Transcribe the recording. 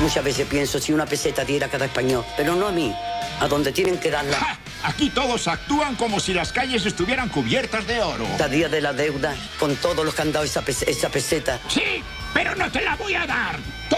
muchas veces pienso si una peseta diera a cada español, pero no a mí, a donde tienen que darla. ¡Ja! Aquí todos actúan como si las calles estuvieran cubiertas de oro. Hasta día de la deuda, con todos los que han dado esa peseta. Sí, pero no te la voy a dar.